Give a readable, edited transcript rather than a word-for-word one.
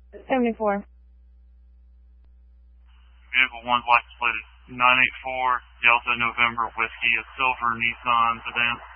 74. Vehicle 1's license plate is 984 Delta November Whiskey, a silver Nissan sedan.